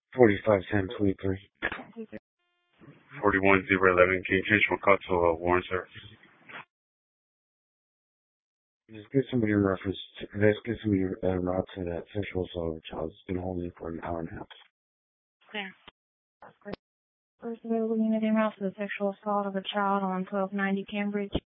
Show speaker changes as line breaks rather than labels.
451023.
41011. Can you change my call to a warrant service?
Just give somebody a reference. Just give somebody a route to that sexual assault of a child. It's been holding for an hour and a half.
There. First available unit en route to the sexual assault of a child on 1290 Cambridge.